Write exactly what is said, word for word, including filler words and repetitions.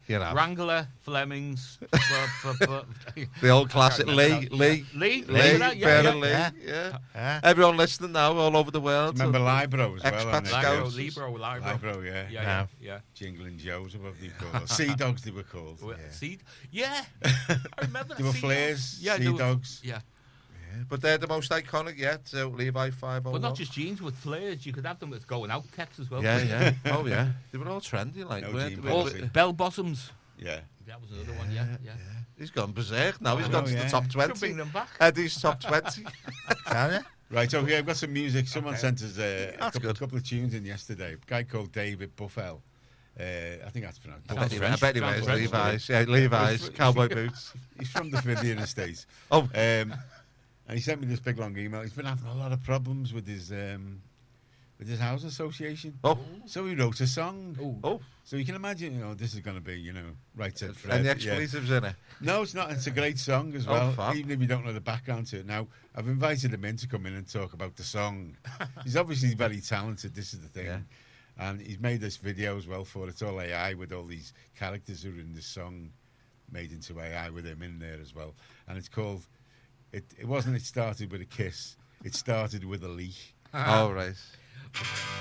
You have. Wrangler, Flemings, bu- bu- bu- The old classic Lee, Lee, Lee, Lee, Lee, that, yeah, Fair yeah. and Lee, yeah. yeah. Yeah. Everyone listening now, all over the world. Remember Libro as well? Expats on it? Libro, Scouts. Libro, Libro. Libro, yeah. Yeah, yeah. yeah, yeah. Jingling Joes, or what they call it. Sea Dogs, they were called. Well, Yeah. Seed? Yeah. I remember They were Sea flares, Dogs. Yeah, Sea they were- Dogs. Yeah. Yeah, but they're the most iconic yet. So Levi five oh one. But not just jeans with flares. You could have them with going out kicks as well. Yeah, yeah. Oh, yeah. They were all trendy, like. No weren't jean they? Or Bottoms. bell bottoms. Yeah. That was another one, yeah, yeah. He's gone berserk now. He's I gone know, to yeah. the top Should twenty. bring them back. Eddie's top twenty. Can you? Right, okay, I've got some music. Someone Okay. sent us uh, a That's couple, good. couple of tunes in yesterday. A guy called David Buffel. Uh, I think that's pronounced. I Sounds bet he, I French. bet he Sounds wears French. Levi's. Yeah, Levi's, cowboy boots. He's from the Fidian Estates. Oh, Um, and he sent me this big long email. He's been having a lot of problems with his um, with his house association. oh, So he wrote a song. Oh. oh. So you can imagine, you know, this is going to be, you know, right said Fred. And the yeah. expletives in it. No, it's not. It's a great song as Oh, well, fab. even if you don't know the background to it. Now, I've invited him in to come in and talk about the song. He's obviously very talented, this is the thing. Yeah. And he's made this video as well for it. It's all A I with all these characters who are in this song made into A I with him in there as well. And it's called, it, it wasn't It Started With a Kiss, it started with a leak. Oh, right.